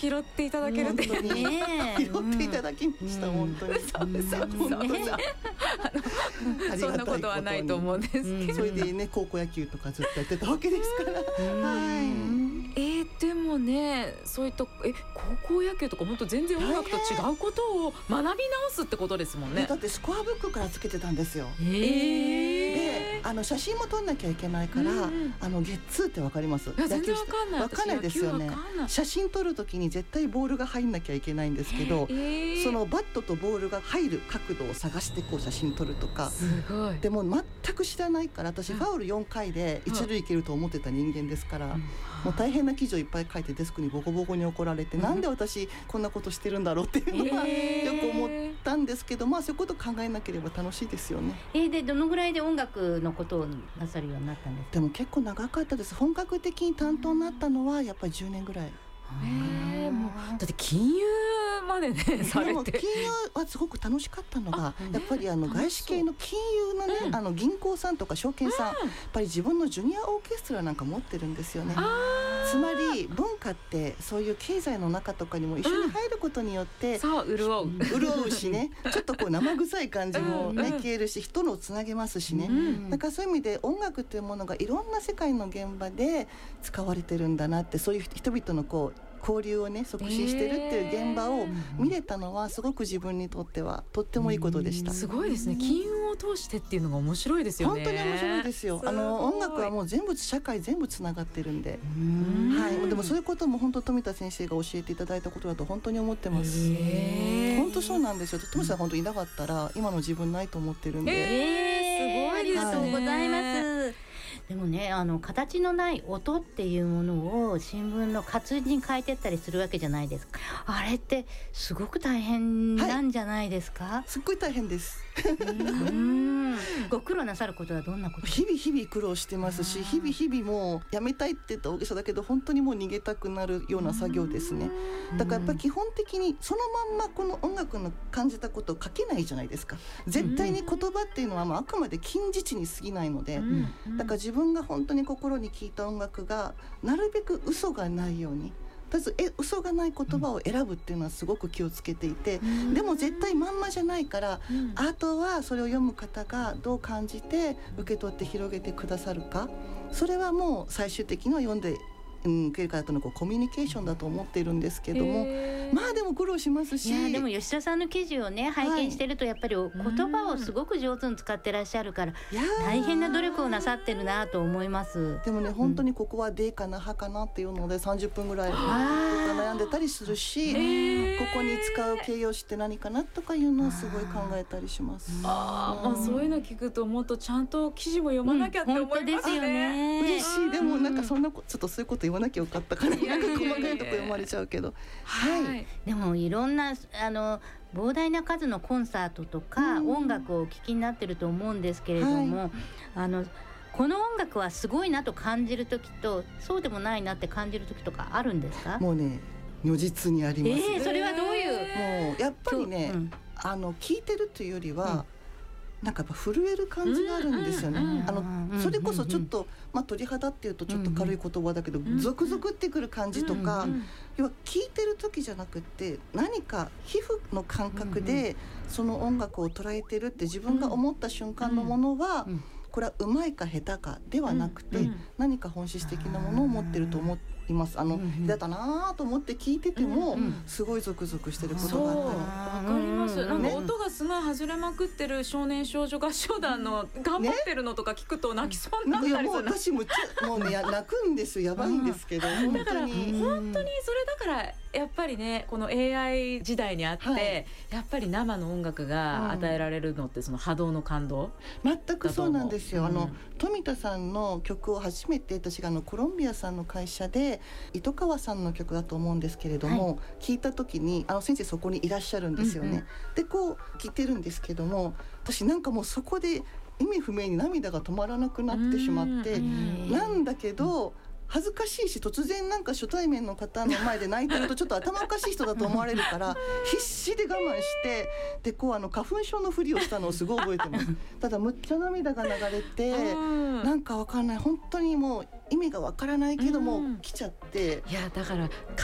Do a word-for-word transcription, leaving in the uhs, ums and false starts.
拾っていただけるって本当に、ね、拾っていただきました、うん、本当に嘘嘘嘘嘘そんなことはないと思うんですけど、うん、 それでね高校野球とかずっとやってたわけですから、はい、 えー、でもねそういったえ高校野球とか本当全然音楽と違うことを学び直すってことですもんね。 だってスコアブックからつけてたんですよ。 えー、 であの写真も撮んなきゃいけないから、うん、あのゲッツーってわかります？ 全然わかんない。 わかんないですよね。写真撮るときに絶対ボールが入んなきゃいけないんですけど、えー、そのバットとボールが入る角度を探してこう写真撮るとか。 すごい。 でも全く知らないから私ファウルよんかいで一塁行けると思ってた人間ですから、うん、もう大変な記事をいっぱい書いてデスクにボコボコに怒られて、うん、なんで私こんなことしてるんだろうっていうのはよく思ったんですけど、まあそういうこと考えなければ楽しいですよね。 えー、でどのぐらいで音楽のことをなさるようになったんですか？ でも結構長かったです。本格的に担当になったのはやっぱりじゅうねんぐらい。 へー、もうだって金融までねされて。 でも金融はすごく楽しかったのがやっぱりあの外資系の金融のね、うん、あの銀行さんとか証券さん、うん、やっぱり自分のジュニアオーケストラなんか持ってるんですよね。つまり文化ってそういう経済の中とかにも一緒に入ることによって、うん、 そう潤う潤うしねちょっとこう生臭い感じもね、うん、消えるし人のをつなげますしね、うん、だからそういう意味で音楽というものがいろんな世界の現場で使われてるんだなって、そういう人々のこう交流をね促進してるっていう現場を見れたのはすごく自分にとってはとってもいいことでした。 すごいですね。金融を通してっていうのが面白いですよね。 本当に面白いですよ。あの音楽はもう全部社会全部つながってるんで、はい、でもそういうことも本当富田先生が教えていただいたことだと本当に思ってます。本当そうなんですよ。富田さん本当いなかったら今の自分ないと思ってるんで、 えー、すごい、ありがとうございます、はい。でもね、あの形のない音っていうものを新聞の活字に変えてったりするわけじゃないですか。あれってすごく大変なんじゃないですか？ はい、すっごい大変です。 うんご苦労なさることはどんなこと？ 日々日々苦労してますし、日々日々もうやめたいって言ったら大げさだけど本当にもう逃げたくなるような作業ですね。だからやっぱり基本的にそのまんまこの音楽の感じたことを書けないじゃないですか。絶対に言葉っていうのはまああくまで近似値に過ぎないので、だから自分が本当に心に聴いた音楽がなるべく嘘がないように、とりあえずえ嘘がない言葉を選ぶっていうのはすごく気をつけていて、でも絶対まんまじゃないから、あとはそれを読む方がどう感じて受け取って広げてくださるか、それはもう最終的には読んでうん、受ける方とのこうコミュニケーションだと思っているんですけども、まあでも苦労しますし、 いやでも吉田さんの記事をね拝見してるとやっぱり言葉をすごく上手に使ってらっしゃるから大変な努力をなさってるなと思います。 でもね本当にここはデかなハかなっていうのでさんじゅっぷんぐらいとか悩んでたりするし、ここに使う形容詞って何かなとかいうのをすごい考えたりします。 ああ、まあ、そういうの聞くともっとちゃんと記事も読まなきゃって思いますね、うん、本当ですよね。 嬉しい。でもなんかそんなちょっとそういうこと言わなきゃよかったかな、なんか細かいとこ読まれちゃうけど、はい、はい、 でもいろんなあの膨大な数のコンサートとか音楽をお聴きになってると思うんですけれども、はい、あのこの音楽はすごいなと感じる時とそうでもないなって感じる時とかあるんですか？ もうね如実にあります、ね。 えー、それはどういう？ もうやっぱりね、うん、あの聴いてるというよりは、うん、なんかやっぱ震える感じがあるんですよね。あのそれこそちょっと、まあ、鳥肌っていうとちょっと軽い言葉だけど、ゾクゾクってくる感じとか、要は聴いてる時じゃなくって何か皮膚の感覚でその音楽を捉えてるって自分が思った瞬間のものは、これはうまいか下手かではなくて、何か本質的なものを持ってると思います。あのだったなと思って聞いててもすごいゾクゾクしてることがあったり、 わかります。なんか音がすごい外れまくってる少年少女合唱団の頑張ってるのとか聞くと泣きそうになったりする、ね、 もう私ももう、ね、泣くんですよ。やばいんですけど、本当にだから本当にそれだからやっぱりねこの エーアイ 時代にあって、はい、やっぱり生の音楽が与えられるのってその波動の感動、 うん、全くそうなんですよ。あの、うん、富田さんの曲を初めて私があのコロンビアさんの会社で糸川さんの曲だと思うんですけれども、はい、聞いた時にあの先生そこにいらっしゃるんですよね、うんうん、でこう聞いてるんですけども、私なんかもうそこで意味不明に涙が止まらなくなってしまって、なんだけど、うん、恥ずかしいし突然なんか初対面の方の前で泣いてるとちょっと頭おかしい人だと思われるから必死で我慢してでこうあの花粉症のふりをしたのをすごい覚えてます。ただむっちゃ涙が流れて、なんかわかんない本当にもう意味がわからないけども、うん、来ちゃって、 いやだから